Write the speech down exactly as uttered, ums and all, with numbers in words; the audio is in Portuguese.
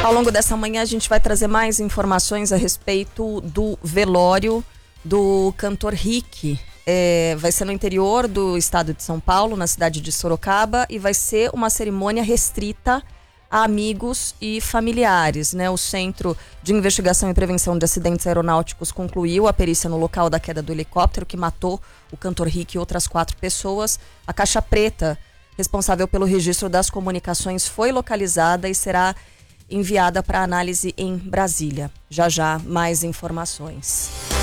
Ao longo dessa manhã a gente vai trazer mais informações a respeito do velório do cantor Rick. É, vai ser no interior do estado de São Paulo, na cidade de Sorocaba, e vai ser uma cerimônia restrita a amigos e familiares, né? O Centro de Investigação e Prevenção de Acidentes Aeronáuticos concluiu a perícia no local da queda do helicóptero que matou o cantor Rick e outras quatro pessoas. A caixa preta, responsável pelo registro das comunicações, foi localizada e será enviada para análise em Brasília. Já já, mais informações.